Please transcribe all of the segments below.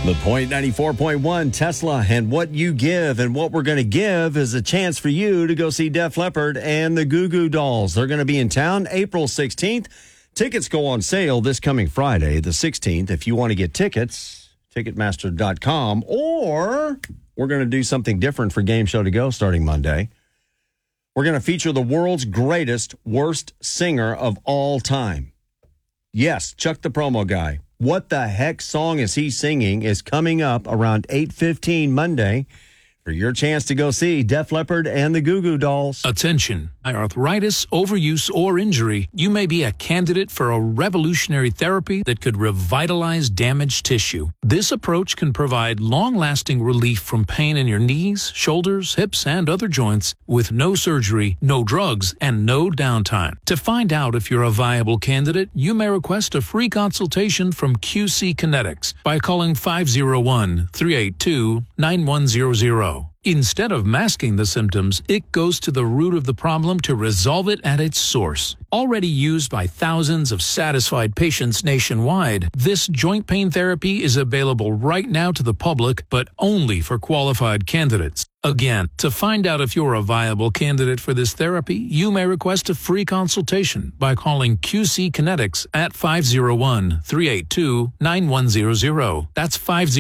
The Point 94.1 Tesla, and what you give and what we're going to give is a chance for you to go see Def Leppard and the Goo Goo Dolls. They're going to be in town April 16th. Tickets go on sale this coming Friday, the 16th. If you want to get tickets, Ticketmaster.com, or we're going to do something different for Game Show to Go starting Monday. We're going to feature the world's greatest, worst singer of all time. Yes, Chuck the Promo Guy. What the heck song is he singing is coming up around 8:15 Monday for your chance to go see Def Leppard and the Goo Goo Dolls. Attention. By arthritis, overuse, or injury, you may be a candidate for a revolutionary therapy that could revitalize damaged tissue. This approach can provide long-lasting relief from pain in your knees, shoulders, hips, and other joints with no surgery, no drugs, and no downtime. To find out if you're a viable candidate, you may request a free consultation from QC Kinetics by calling 501-382-9100. Instead of masking the symptoms, it goes to the root of the problem to resolve it at its source. Already used by thousands of satisfied patients nationwide, this joint pain therapy is available right now to the public, but only for qualified candidates. Again, to find out if you're a viable candidate for this therapy, you may request a free consultation by calling QC Kinetics at 501-382-9100. That's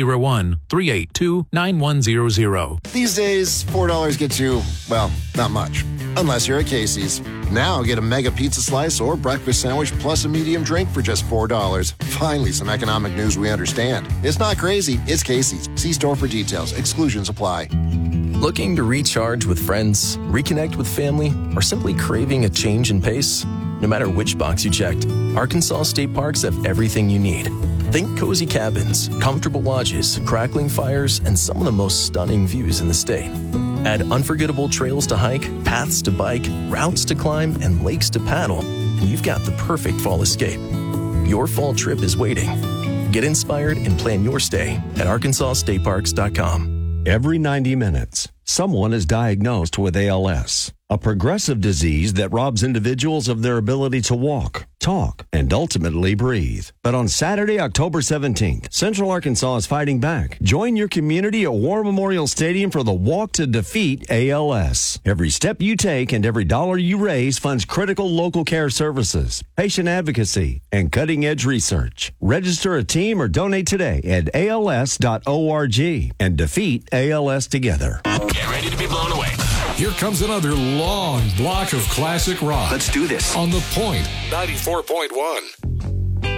501-382-9100. These days, $4 gets you, well, not much. Unless you're at Casey's. Now get a mega pizza slice or breakfast sandwich plus a medium drink for just $4. Finally, some economic news we understand. It's not crazy, it's Casey's. See store for details. Exclusions apply. Looking to recharge with friends, reconnect with family, or simply craving a change in pace? No matter which box you checked, Arkansas State Parks have everything you need. Think cozy cabins, comfortable lodges, crackling fires, and some of the most stunning views in the state. Add unforgettable trails to hike, paths to bike, routes to climb, and lakes to paddle, and you've got the perfect fall escape. Your fall trip is waiting. Get inspired and plan your stay at ArkansasStateParks.com. Every 90 minutes, someone is diagnosed with ALS, a progressive disease that robs individuals of their ability to walk, talk, and ultimately breathe. But on Saturday, October 17th, Central Arkansas is fighting back. Join your community at War Memorial Stadium for the Walk to Defeat ALS. Every step you take and every dollar you raise funds critical local care services, patient advocacy, and cutting-edge research. Register a team or donate today at als.org and defeat ALS together. Get ready to be blown away. Here comes another long block of classic rock. Let's do this. On The Point 94.1.